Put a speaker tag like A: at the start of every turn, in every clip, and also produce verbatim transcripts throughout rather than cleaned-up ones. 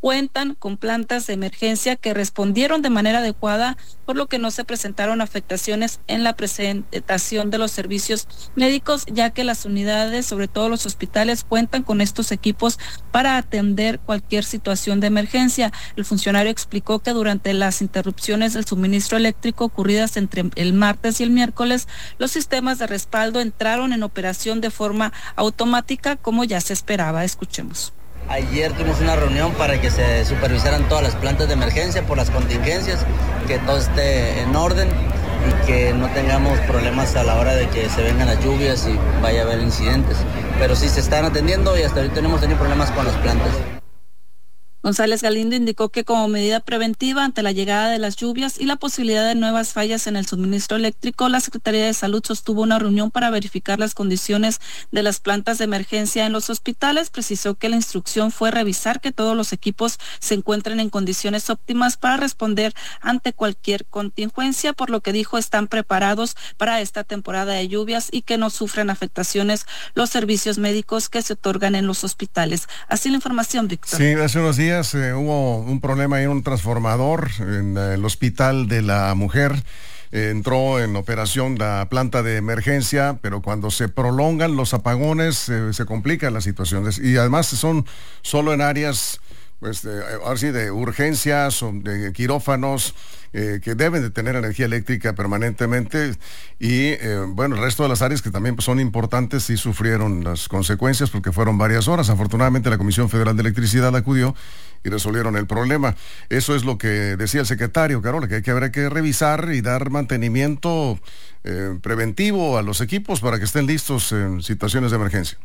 A: cuentan con plantas de emergencia que respondieron de manera adecuada, por lo que no se presentaron afectaciones en la presentación de los servicios médicos, ya que las unidades, sobre todo los hospitales, cuentan con estos equipos para atender cualquier situación de emergencia. El funcionario explicó que durante las interrupciones del suministro eléctrico ocurridas entre el martes y el miércoles, los sistemas de respaldo entraron en operación de forma automática, como ya se esperaba. Escuchemos.
B: Ayer tuvimos una reunión para que se supervisaran todas las plantas de emergencia por las contingencias, que todo esté en orden y que no tengamos problemas a la hora de que se vengan las lluvias y vaya a haber incidentes. Pero sí se están atendiendo y hasta ahorita no hemos tenido problemas con las plantas.
A: González Galindo indicó que como medida preventiva ante la llegada de las lluvias y la posibilidad de nuevas fallas en el suministro eléctrico, la Secretaría de Salud sostuvo una reunión para verificar las condiciones de las plantas de emergencia en los hospitales. Precisó que la instrucción fue revisar que todos los equipos se encuentren en condiciones óptimas para responder ante cualquier contingencia, por lo que dijo están preparados para esta temporada de lluvias y que no sufren afectaciones los servicios médicos que se otorgan en los hospitales. Así la información, Víctor.
C: Sí, hace unos días Eh, hubo un problema en un transformador en eh, el Hospital de la Mujer. Eh, entró en operación la planta de emergencia, pero cuando se prolongan los apagones eh, se complican las situaciones y además son solo en áreas pues de, ahora sí, de urgencias o de quirófanos eh, que deben de tener energía eléctrica permanentemente y eh, bueno, el resto de las áreas que también pues, son importantes sí sufrieron las consecuencias porque fueron varias horas. Afortunadamente la Comisión Federal de Electricidad acudió y resolvieron el problema. Eso es lo que decía el secretario, Carola, que hay que habrá que revisar y dar mantenimiento eh, preventivo a los equipos para que estén listos en situaciones de emergencia.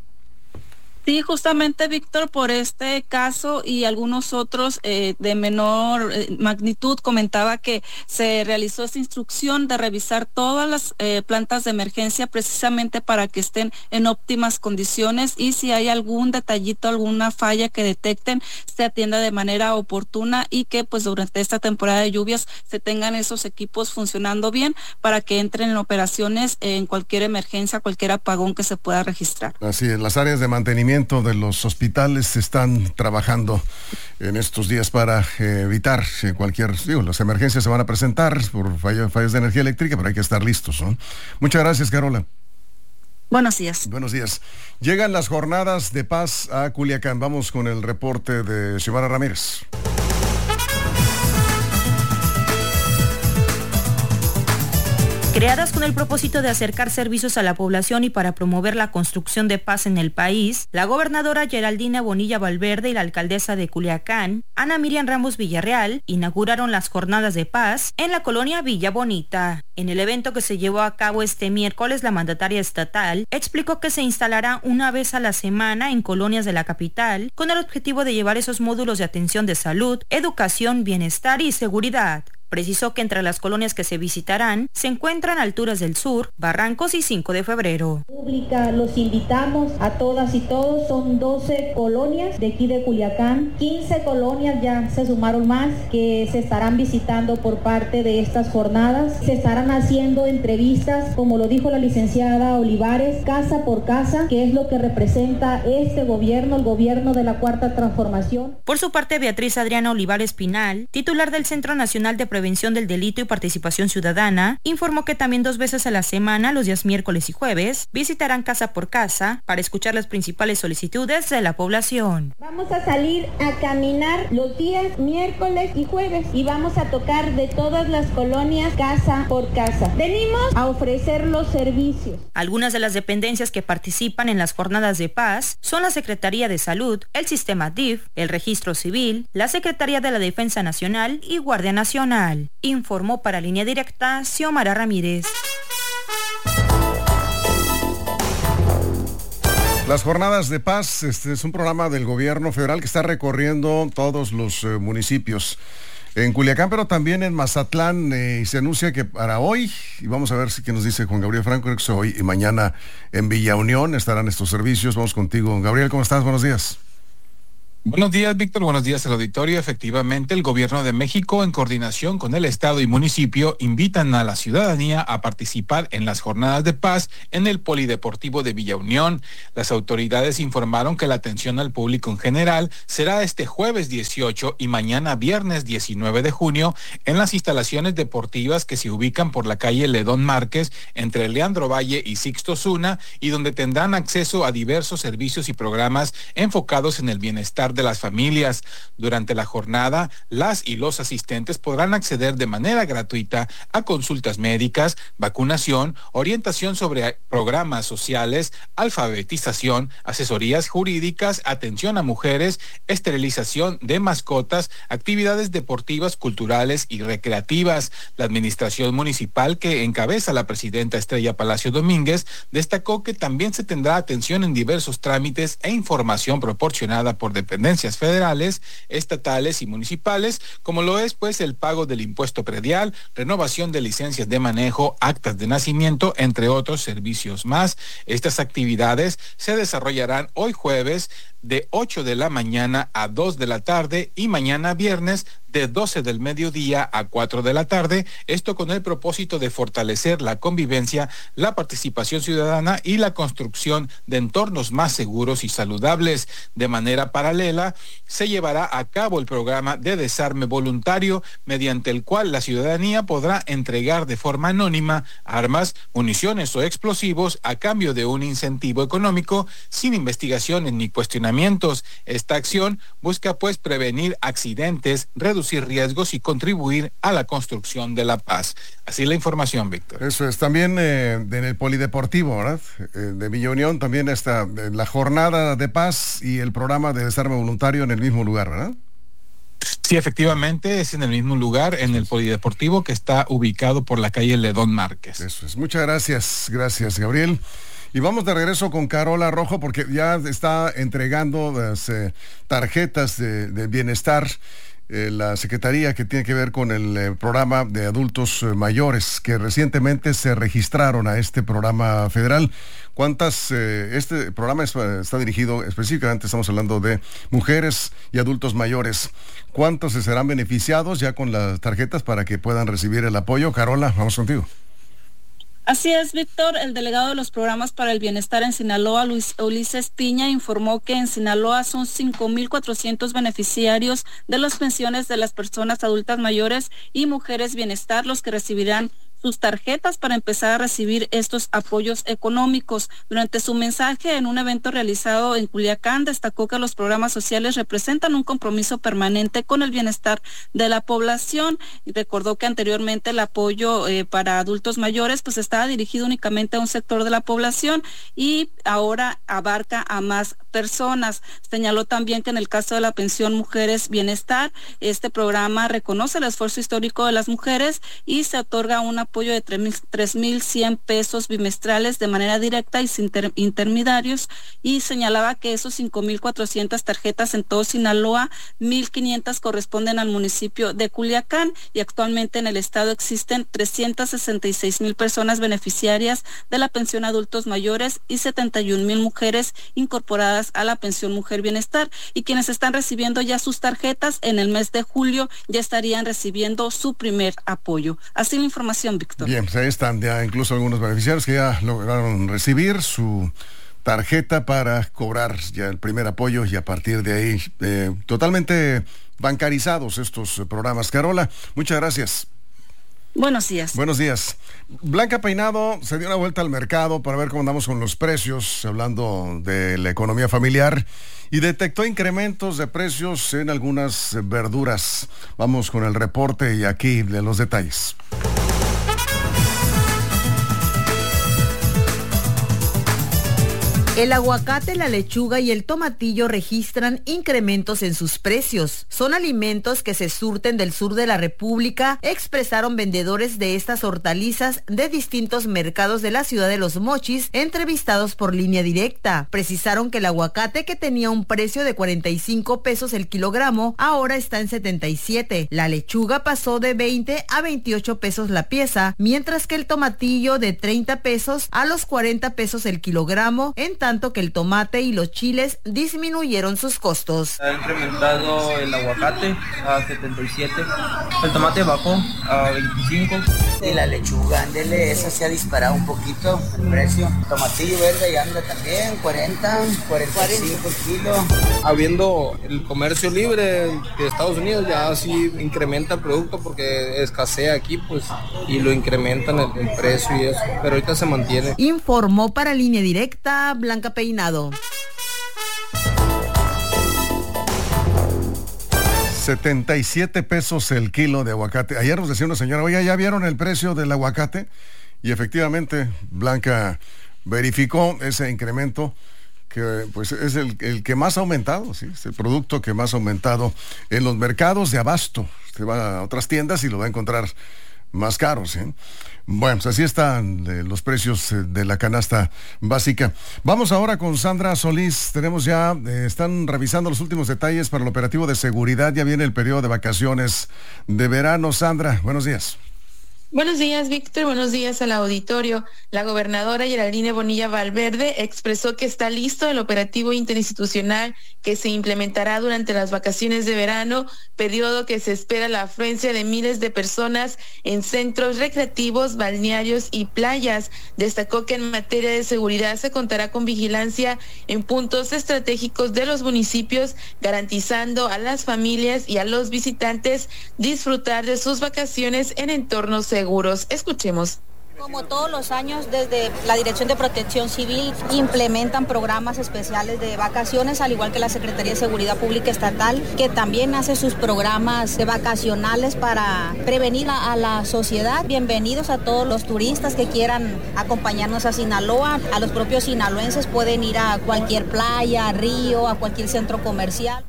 A: Sí, justamente, Víctor, por este caso y algunos otros eh, de menor eh, magnitud, comentaba que se realizó esta instrucción de revisar todas las eh, plantas de emergencia precisamente para que estén en óptimas condiciones y si hay algún detallito, alguna falla que detecten, se atienda de manera oportuna y que pues durante esta temporada de lluvias se tengan esos equipos funcionando bien para que entren en operaciones en cualquier emergencia, cualquier apagón que se pueda registrar.
C: Así es, las áreas de mantenimiento de los hospitales están trabajando en estos días para eh, evitar eh, cualquier, digo, las emergencias se van a presentar por falla, fallas de energía eléctrica, pero hay que estar listos, ¿no? Muchas gracias, Carola.
A: Buenos días.
C: Buenos días. Llegan las jornadas de paz a Culiacán. Vamos con el reporte de Xiomara Ramírez.
D: Creadas con el propósito de acercar servicios a la población y para promover la construcción de paz en el país, la gobernadora Geraldina Bonilla Valverde y la alcaldesa de Culiacán, Ana Miriam Ramos Villarreal, inauguraron las jornadas de paz en la colonia Villa Bonita. En el evento que se llevó a cabo este miércoles, la mandataria estatal explicó que se instalará una vez a la semana en colonias de la capital con el objetivo de llevar esos módulos de atención de salud, educación, bienestar y seguridad. Precisó que entre las colonias que se visitarán se encuentran Alturas del Sur, Barrancos y cinco de febrero.
E: Pública, los invitamos a todas y todos, son doce colonias de aquí de Culiacán, quince colonias ya se sumaron más que se estarán visitando por parte de estas jornadas. Se estarán haciendo entrevistas, como lo dijo la licenciada Olivares, casa por casa, que es lo que representa este gobierno, el gobierno de la Cuarta Transformación.
D: Por su parte, Beatriz Adriana Olivares Pinal, titular del Centro Nacional de Prevención Prevención del Delito y Participación Ciudadana, informó que también dos veces a la semana, los días miércoles y jueves, visitarán casa por casa para escuchar las principales solicitudes de la población.
E: Vamos a salir a caminar los días miércoles y jueves y vamos a tocar de todas las colonias casa por casa. Venimos a ofrecer los servicios.
D: Algunas de las dependencias que participan en las jornadas de paz son la Secretaría de Salud, el Sistema D I F, el Registro Civil, la Secretaría de la Defensa Nacional y Guardia Nacional. Informó para Línea Directa Xiomara Ramírez.
C: Las jornadas de paz, este es un programa del gobierno federal que está recorriendo todos los eh, municipios en Culiacán, pero también en Mazatlán, eh, y se anuncia que para hoy, y vamos a ver si qué nos dice Juan Gabriel Franco, creo que es hoy y mañana en Villa Unión estarán estos servicios. Vamos contigo, Gabriel, ¿cómo estás? Buenos días.
F: Buenos días, Víctor. Buenos días al auditorio. Efectivamente, el Gobierno de México, en coordinación con el Estado y municipio, invitan a la ciudadanía a participar en las jornadas de paz en el Polideportivo de Villa Unión. Las autoridades informaron que la atención al público en general será este jueves dieciocho y mañana viernes diecinueve de junio en las instalaciones deportivas que se ubican por la calle Ledón Márquez, entre Leandro Valle y Sixto Zuna, y donde tendrán acceso a diversos servicios y programas enfocados en el bienestar de las familias. Durante la jornada, las y los asistentes podrán acceder de manera gratuita a consultas médicas, vacunación, orientación sobre programas sociales, alfabetización, asesorías jurídicas, atención a mujeres, esterilización de mascotas, actividades deportivas, culturales y recreativas. La administración municipal, que encabeza la presidenta Estrella Palacio Domínguez, destacó que también se tendrá atención en diversos trámites e información proporcionada por dependencias federales, estatales y municipales, como lo es pues el pago del impuesto predial, renovación de licencias de manejo, actas de nacimiento, entre otros servicios más. Estas actividades se desarrollarán hoy jueves de ocho de la mañana a dos de la tarde y mañana viernes de doce del mediodía a cuatro de la tarde, esto con el propósito de fortalecer la convivencia, la participación ciudadana y la construcción de entornos más seguros y saludables. De manera paralela, se llevará a cabo el programa de desarme voluntario, mediante el cual la ciudadanía podrá entregar de forma anónima armas, municiones o explosivos a cambio de un incentivo económico, sin investigaciones ni cuestionamientos. Esta acción busca pues prevenir accidentes, reducir riesgos y contribuir a la construcción de la paz. Así la información, Víctor.
C: Eso es. También eh, en el Polideportivo, ¿verdad? Eh, de Villa Unión también está eh, la jornada de paz y el programa de desarme voluntario en el mismo lugar, ¿verdad?
F: Sí, efectivamente, es en el mismo lugar, en el Polideportivo, que está ubicado por la calle Ledón Márquez.
C: Eso es. Muchas gracias. Gracias, Gabriel. Y vamos de regreso con Carola Rojo, porque ya está entregando las eh, tarjetas de, de bienestar, eh, la Secretaría que tiene que ver con el eh, programa de adultos eh, mayores, que recientemente se registraron a este programa federal. ¿Cuántas? Eh, este programa es, está dirigido específicamente, estamos hablando de mujeres y adultos mayores. ¿Cuántos se serán beneficiados ya con las tarjetas para que puedan recibir el apoyo? Carola, vamos contigo.
A: Así es, Víctor. El delegado de los programas para el bienestar en Sinaloa, Luis Ulises Piña, informó que en Sinaloa son cinco mil cuatrocientos beneficiarios de las pensiones de las personas adultas mayores y mujeres bienestar los que recibirán sus tarjetas para empezar a recibir estos apoyos económicos. Durante su mensaje en un evento realizado en Culiacán, destacó que los programas sociales representan un compromiso permanente con el bienestar de la población, y recordó que anteriormente el apoyo eh, para adultos mayores pues estaba dirigido únicamente a un sector de la población y ahora abarca a más personas. Señaló también que en el caso de la pensión Mujeres Bienestar, este programa reconoce el esfuerzo histórico de las mujeres y se otorga una apoyo de tres mil cien pesos bimestrales de manera directa y sin inter, intermediarios, y señalaba que esos cinco mil cuatrocientas tarjetas en todo Sinaloa, mil quinientas corresponden al municipio de Culiacán, y actualmente en el estado existen trescientas sesenta y seis mil personas beneficiarias de la pensión adultos mayores y setenta y un mil mujeres incorporadas a la pensión Mujer Bienestar, y quienes están recibiendo ya sus tarjetas en el mes de julio ya estarían recibiendo su primer apoyo. Así la información, Víctor.
C: Bien, pues ahí están ya incluso algunos beneficiarios que ya lograron recibir su tarjeta para cobrar ya el primer apoyo, y a partir de ahí eh, totalmente bancarizados estos programas. Carola, muchas gracias.
A: Buenos días.
C: Buenos días. Blanca Peinado se dio una vuelta al mercado para ver cómo andamos con los precios, hablando de la economía familiar, y detectó incrementos de precios en algunas verduras. Vamos con el reporte y aquí de los detalles.
G: El aguacate, la lechuga y el tomatillo registran incrementos en sus precios. Son alimentos que se surten del sur de la República, expresaron vendedores de estas hortalizas de distintos mercados de la ciudad de Los Mochis, entrevistados por Línea Directa. Precisaron que el aguacate, que tenía un precio de cuarenta y cinco pesos el kilogramo, ahora está en setenta y siete. La lechuga pasó de veinte a veintiocho pesos la pieza, mientras que el tomatillo de treinta pesos a los cuarenta pesos el kilogramo. En tanto, tanto que el tomate y los chiles disminuyeron sus costos.
H: Ha incrementado el aguacate a setenta y siete, el tomate bajó a veinticinco.
I: Y la lechuga, ándele, esa se ha disparado un poquito el precio. Tomatillo verde ya anda también, cuarenta, cuarenta y cinco el kilo.
H: Habiendo el comercio libre de Estados Unidos, ya sí incrementa el producto porque escasea aquí, pues, y lo incrementan el, el precio y eso, pero ahorita se mantiene.
G: Informó para Línea Directa Blanca Peinado.
C: setenta y siete pesos el kilo de aguacate. Ayer nos decía una señora, oye, ¿ya vieron el precio del aguacate? Y efectivamente, Blanca verificó ese incremento que pues es el, el que más ha aumentado, ¿sí? Es el producto que más ha aumentado en los mercados de abasto. Usted va a otras tiendas y lo va a encontrar más caro, ¿sí? Bueno, pues así están eh, los precios eh, de la canasta básica. Vamos ahora con Sandra Solís. Tenemos ya, eh, están revisando los últimos detalles para el operativo de seguridad. Ya viene el periodo de vacaciones de verano. Sandra, buenos días.
J: Buenos días, Víctor. Buenos días al auditorio. La gobernadora Geraldine Bonilla Valverde expresó que está listo el operativo interinstitucional que se implementará durante las vacaciones de verano, periodo que se espera la afluencia de miles de personas en centros recreativos, balnearios y playas. Destacó que en materia de seguridad se contará con vigilancia en puntos estratégicos de los municipios, garantizando a las familias y a los visitantes disfrutar de sus vacaciones en entornos seguros. Seguros. Escuchemos.
K: Como todos los años, desde la Dirección de Protección Civil implementan programas especiales de vacaciones, al igual que la Secretaría de Seguridad Pública Estatal, que también hace sus programas de vacacionales para prevenir a, a la sociedad. Bienvenidos a todos los turistas que quieran acompañarnos a Sinaloa. A los propios sinaloenses pueden ir a cualquier playa, río, a cualquier centro comercial.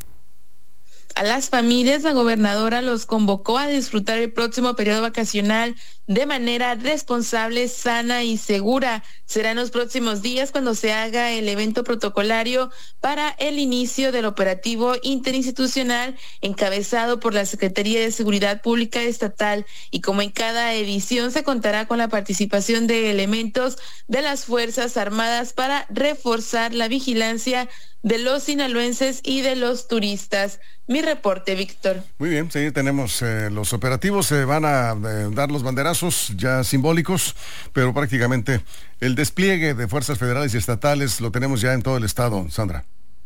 J: A las familias, la gobernadora los convocó a disfrutar el próximo periodo vacacional de manera responsable, sana y segura. Será en los próximos días cuando se haga el evento protocolario para el inicio del operativo interinstitucional encabezado por la Secretaría de Seguridad Pública Estatal, y como en cada edición se contará con la participación de elementos de las Fuerzas Armadas para reforzar la vigilancia de los sinaloenses y de los turistas. Mi reporte, Víctor.
C: Muy bien, sí, tenemos eh, los operativos, se eh, van a eh, dar los banderazos ya simbólicos, pero prácticamente el despliegue de fuerzas federales y estatales lo tenemos ya en todo el estado, Sandra.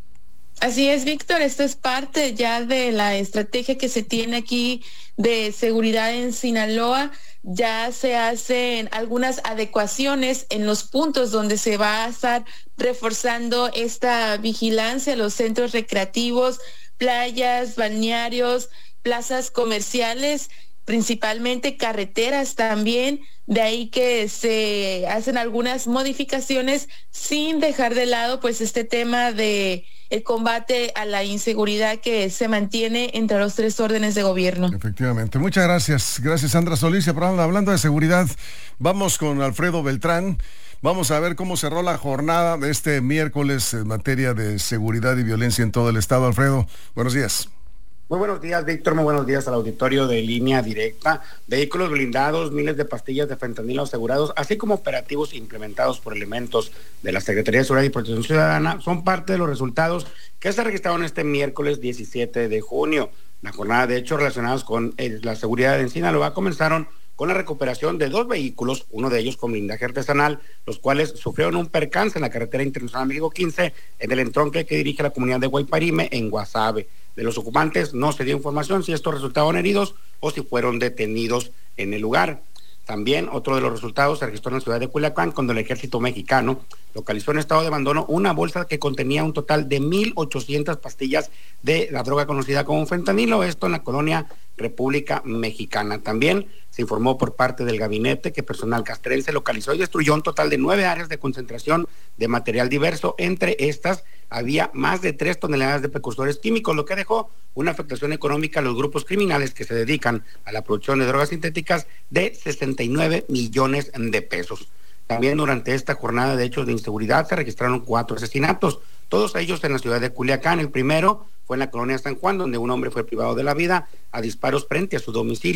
J: Así es, Víctor, esto es parte ya de la estrategia que se tiene aquí de seguridad en Sinaloa. Ya se hacen algunas adecuaciones en los puntos donde se va a estar reforzando esta vigilancia, los centros recreativos, playas, balnearios, plazas comerciales, principalmente carreteras también. De ahí que se hacen algunas modificaciones sin dejar de lado pues este tema de el combate a la inseguridad que se mantiene entre los tres órdenes de gobierno.
C: Efectivamente. Muchas gracias. Gracias, Sandra Solís. Hablando de seguridad, vamos con Alfredo Beltrán. Vamos a ver cómo cerró la jornada de este miércoles en materia de seguridad y violencia en todo el estado. Alfredo, buenos días.
L: Muy buenos días, Víctor. Muy buenos días al auditorio de Línea Directa. Vehículos blindados, miles de pastillas de fentanilo asegurados, así como operativos implementados por elementos de la Secretaría de Seguridad y Protección Ciudadana son parte de los resultados que se registraron este miércoles diecisiete de junio. La jornada de hechos relacionados con el, la seguridad en Sinaloa comenzaron con la recuperación de dos vehículos, uno de ellos con blindaje artesanal, los cuales sufrieron un percance en la carretera internacional México quince, en el entronque que dirige la comunidad de Guayparime, en Guasave. De los ocupantes no se dio información si estos resultaron heridos o si fueron detenidos en el lugar. También otro de los resultados se registró en la ciudad de Culiacán, cuando el ejército mexicano localizó en estado de abandono una bolsa que contenía un total de mil ochocientas pastillas de la droga conocida como fentanilo, esto en la colonia República Mexicana. También se informó por parte del gabinete que personal castrense localizó y destruyó un total de nueve áreas de concentración de material diverso. Entre estas había más de tres toneladas de precursores químicos, lo que dejó una afectación económica a los grupos criminales que se dedican a la producción de drogas sintéticas de sesenta y nueve millones de pesos. También durante esta jornada de hechos de inseguridad se registraron cuatro asesinatos, todos ellos en la ciudad de Culiacán. El primero fue en la colonia San Juan, donde un hombre fue privado de la vida a disparos frente a su domicilio.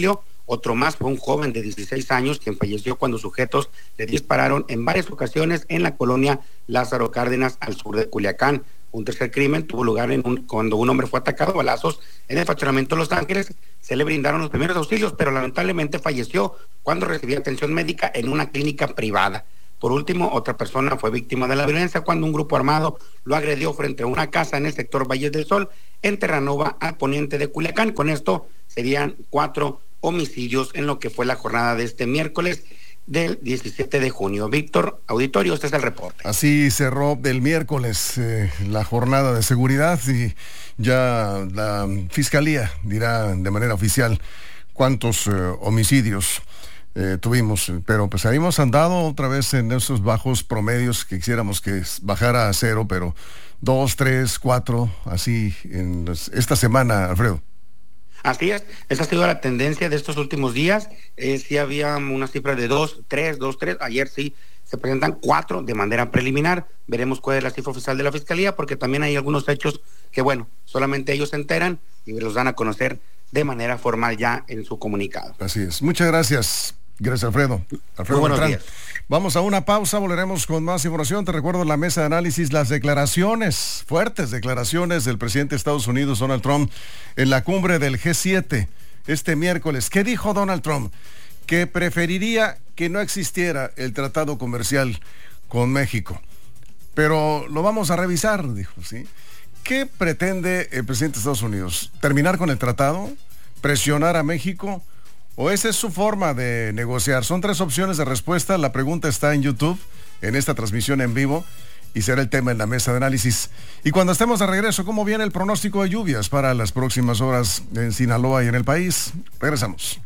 L: Otro más fue un joven de dieciséis años quien falleció cuando sujetos le dispararon en varias ocasiones en la colonia Lázaro Cárdenas, al sur de Culiacán. Un tercer crimen tuvo lugar en un, cuando un hombre fue atacado a balazos en el fraccionamiento Los Ángeles. Se le brindaron los primeros auxilios, pero lamentablemente falleció cuando recibía atención médica en una clínica privada. Por último, otra persona fue víctima de la violencia cuando un grupo armado lo agredió frente a una casa en el sector Valles del Sol, en Terranova, al poniente de Culiacán. Con esto serían cuatro homicidios en lo que fue la jornada de este miércoles del diecisiete de junio. Víctor, auditorio, este es el reporte.
C: Así cerró el miércoles eh, la jornada de seguridad y ya la Fiscalía dirá de manera oficial cuántos eh, homicidios eh, tuvimos, pero pues ahí hemos andado otra vez en esos bajos promedios que quisiéramos que bajara a cero, pero dos, tres, cuatro, así en esta semana, Alfredo.
L: Así es, esa ha sido la tendencia de estos últimos días. Eh, sí había una cifra de dos, tres, dos, tres, ayer sí se presentan cuatro de manera preliminar. Veremos cuál es la cifra oficial de la Fiscalía, porque también hay algunos hechos que, bueno, solamente ellos se enteran y los dan a conocer de manera formal ya en su comunicado.
C: Así es, muchas gracias. Gracias, Alfredo. Alfredo
L: Muy buenos
C: Beltrán.
L: días.
C: Vamos a una pausa, volveremos con más información. Te recuerdo en la mesa de análisis las declaraciones, fuertes declaraciones del presidente de Estados Unidos, Donald Trump, en la cumbre del G siete este miércoles. ¿Qué dijo Donald Trump? Que preferiría que no existiera el tratado comercial con México. Pero lo vamos a revisar, dijo, ¿sí? ¿Qué pretende el presidente de Estados Unidos? ¿Terminar con el tratado? ¿Presionar a México? ¿O esa es su forma de negociar? Son tres opciones de respuesta. La pregunta está en YouTube, en esta transmisión en vivo, y será el tema en la mesa de análisis. Y cuando estemos de regreso, ¿cómo viene el pronóstico de lluvias para las próximas horas en Sinaloa y en el país? Regresamos.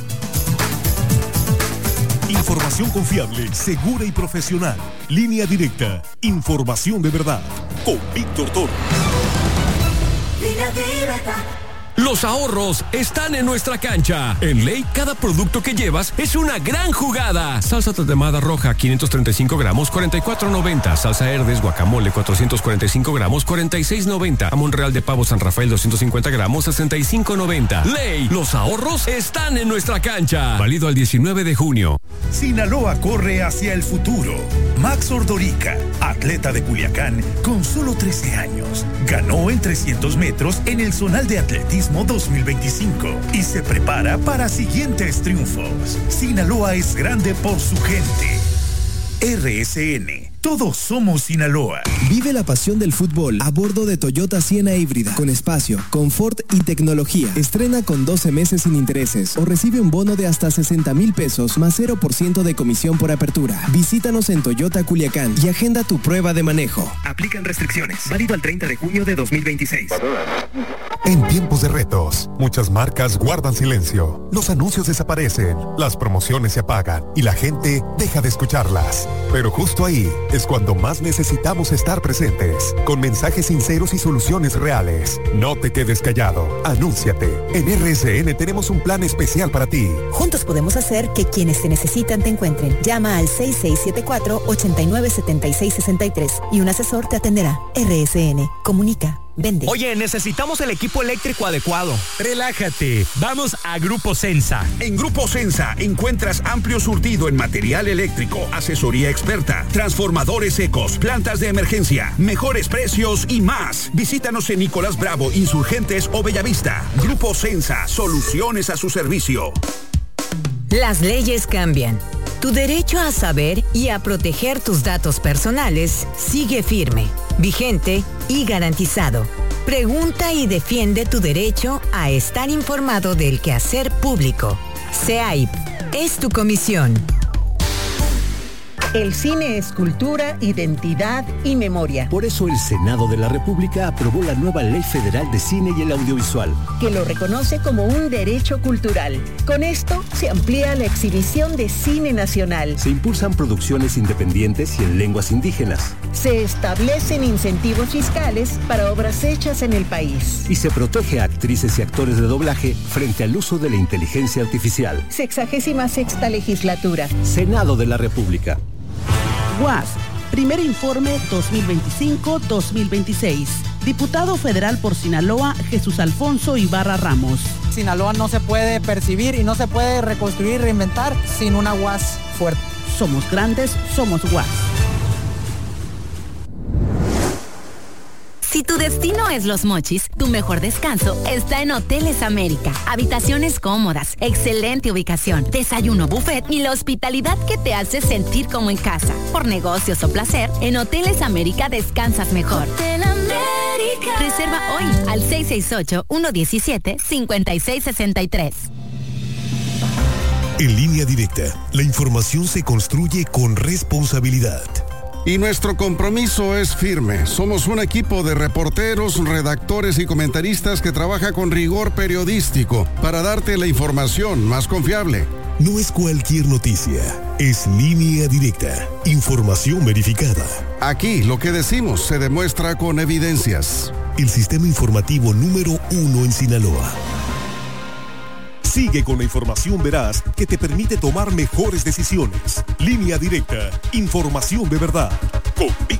M: Información confiable, segura y profesional. Línea directa. Información de verdad. Con Víctor Toro.
N: Línea directa. Los ahorros están en nuestra cancha. En Ley, cada producto que llevas es una gran jugada. Salsa tatemada roja, quinientos treinta y cinco gramos, cuarenta y cuatro noventa. Salsa Herdes, guacamole, cuatrocientos cuarenta y cinco gramos, cuarenta y seis noventa. Jamón real de pavo San Rafael, doscientos cincuenta gramos, sesenta y cinco noventa. Ley, los ahorros están en nuestra cancha. Válido al diecinueve de junio.
O: Sinaloa corre hacia el futuro. Max Ordorica, atleta de Culiacán con solo trece años, ganó en trescientos metros en el Zonal de Atletismo dos mil veinticinco y se prepara para siguientes triunfos. Sinaloa es grande por su gente. R S N, todos somos Sinaloa.
P: Vive la pasión del fútbol a bordo de Toyota Siena híbrida, con espacio, confort y tecnología. Estrena con doce meses sin intereses o recibe un bono de hasta sesenta mil pesos más cero por ciento de comisión por apertura. Visítanos en Toyota Culiacán y agenda tu prueba de manejo.
Q: Aplican restricciones. Válido al treinta de junio de dos mil veintiséis.
R: En tiempos de retos, muchas marcas guardan silencio. Los anuncios desaparecen, las promociones se apagan y la gente deja de escucharlas. Pero justo ahí es cuando más necesitamos estar presentes, con mensajes sinceros y soluciones reales. No te quedes callado, anúnciate. En R S N tenemos un plan especial para ti.
S: Juntos podemos hacer que quienes te necesitan te encuentren. Llama al seis seis siete cuatro, ocho nueve siete seis seis tres y un asesor te atenderá. R S N, comunica. Vende.
T: Oye, necesitamos el equipo eléctrico adecuado. Relájate, vamos a Grupo Sensa.
U: En Grupo Sensa encuentras amplio surtido en material eléctrico, asesoría experta, transformadores secos, plantas de emergencia, mejores precios y más. Visítanos en Nicolás Bravo, Insurgentes o Bellavista. Grupo Sensa, soluciones a su servicio.
V: Las leyes cambian. Tu derecho a saber y a proteger tus datos personales sigue firme, vigente y garantizado. Pregunta y defiende tu derecho a estar informado del quehacer público. C E A I P es tu comisión.
W: El cine es cultura, identidad y memoria.
X: Por eso el Senado de la República aprobó la nueva Ley Federal de Cine y el Audiovisual,
W: que lo reconoce como un derecho cultural. Con esto se amplía la exhibición de cine nacional.
X: Se impulsan producciones independientes y en lenguas indígenas.
W: Se establecen incentivos fiscales para obras hechas en el país.
X: Y se protege a actrices y actores de doblaje frente al uso de la inteligencia artificial.
W: Sexagésima sexta legislatura.
X: Senado de la República.
Y: U A S, primer informe dos mil veinticinco dos mil veintiséis.
B: Diputado federal por Sinaloa, Jesús Alfonso Ibarra Ramos.
D: Sinaloa no se puede percibir y no se puede reconstruir y reinventar sin una U A S fuerte.
B: Somos grandes, somos U A S.
E: Si tu destino es Los Mochis, tu mejor descanso está en Hoteles América. Habitaciones cómodas, excelente ubicación, desayuno buffet y la hospitalidad que te hace sentir como en casa. Por negocios o placer, en Hoteles América descansas mejor. Hotel América. Reserva hoy al seis seis ocho, uno uno siete, cinco seis seis tres.
M: En Línea Directa, la información se construye con responsabilidad.
C: Y nuestro compromiso es firme. Somos un equipo de reporteros, redactores y comentaristas que trabaja con rigor periodístico para darte la información más confiable.
M: No es cualquier noticia, es Línea Directa, información verificada.
C: Aquí lo que decimos se demuestra con evidencias.
M: El sistema informativo número uno en Sinaloa. Sigue con la información veraz que te permite tomar mejores decisiones. Línea Directa, información de verdad. Con